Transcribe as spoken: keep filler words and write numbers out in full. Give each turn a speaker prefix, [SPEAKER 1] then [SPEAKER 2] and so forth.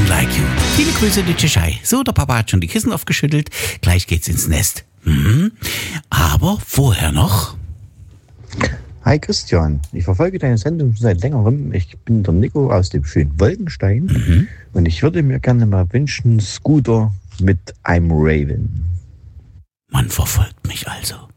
[SPEAKER 1] Like You. Viele Grüße, die Tschechei. So, der Papa hat schon die Kissen aufgeschüttelt. Gleich geht's ins Nest. Mhm. Aber vorher noch...
[SPEAKER 2] Hi Christian, ich verfolge deine Sendung schon seit längerem. Ich bin der Nico aus dem schönen Wolkenstein mhm. und ich würde mir gerne mal wünschen, Scooter mit I'm Raven.
[SPEAKER 1] Man verfolgt mich also.